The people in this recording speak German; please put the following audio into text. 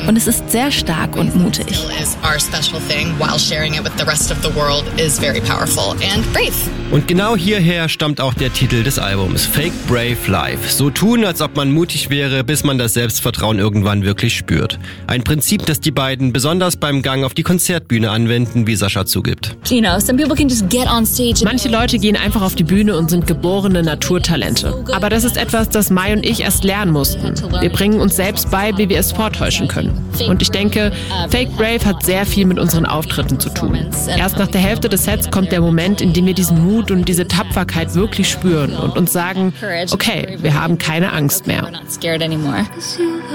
Und es ist sehr stark und mutig. Und genau hierher stammt auch der Titel des Albums, Fake Brave Life. So tun, als ob man mutig wäre, bis man das Selbstvertrauen irgendwann wirklich spürt. Ein Prinzip, das die beiden besonders beim Gang auf die Konzertbühne anwenden, wie Sascha zugibt. Manche Leute gehen einfach auf die Bühne und sind geborene Naturtalente. Aber das ist etwas, das Mai und ich erst lernen mussten. Wir bringen uns selbst bei, wie wir es vortäuschen können. Und ich denke, Fake Brave hat sehr viel mit unseren Auftritten zu tun. Erst nach der Hälfte des Sets kommt der Moment, in dem wir diesen Mut und diese Tapferkeit wirklich spüren und uns sagen, okay, wir haben keine Angst mehr.